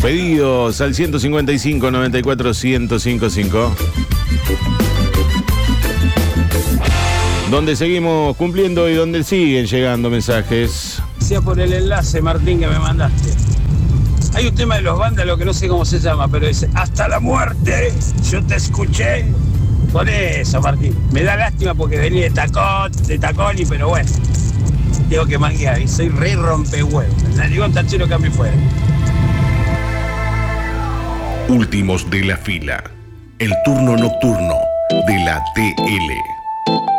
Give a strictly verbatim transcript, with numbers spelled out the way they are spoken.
Pedidos al ciento cincuenta y cinco, noventa y cuatro, ciento cincuenta y cinco. Donde seguimos cumpliendo y donde siguen llegando mensajes. Gracias por el enlace, Martín, que me mandaste. Hay un tema de los vándalos que no sé cómo se llama, pero dice: hasta la muerte, yo te escuché. Por eso, Martín. Me da lástima porque venía de tacón, de tacón y pero bueno. Digo que manguea y soy re rompehuevos. Le digo un tachero que me fuera. Últimos de la fila. El turno nocturno de la T L.